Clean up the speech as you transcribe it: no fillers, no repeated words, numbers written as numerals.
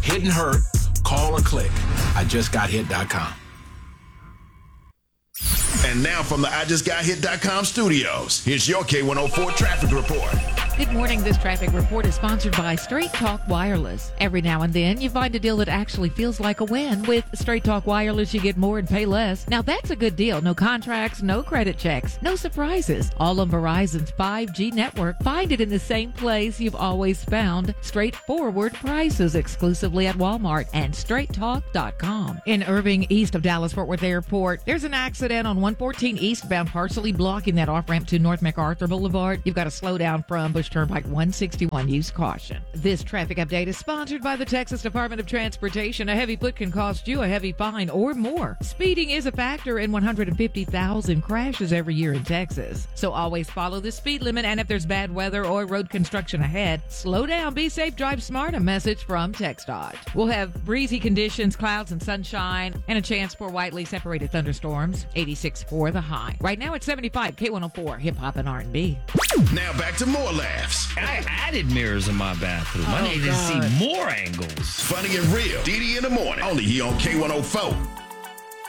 Hit and hurt, call or click. IJustGotHit.com. And now from the IJustGotHit.com studios, here's your K104 traffic report. Good morning. This traffic report is sponsored by Straight Talk Wireless. Every now and then, you find a deal that actually feels like a win. With Straight Talk Wireless, you get more and pay less. Now, that's a good deal. No contracts, no credit checks, no surprises. All on Verizon's 5G network. Find it in the same place you've always found. Straightforward prices exclusively at Walmart and straighttalk.com. In Irving, east of Dallas-Fort Worth Airport, there's an accident on 114 eastbound, partially blocking that off-ramp to North MacArthur Boulevard. You've got to slow down from Bush Turnpike 161. Use caution. This traffic update is sponsored by the Texas Department of Transportation. A heavy foot can cost you a heavy fine or more. Speeding is a factor in 150,000 crashes every year in Texas. So always follow the speed limit, and if there's bad weather or road construction ahead, slow down, be safe, drive smart. A message from TxDOT. We'll have breezy conditions, clouds and sunshine, and a chance for widely separated thunderstorms. 86 for the high. Right now it's 75. K104 Hip Hop and R&B. Now back to more laughs. I added mirrors in my bathroom. I need to see more angles. Funny and real. Didi in the morning. Only here on K104.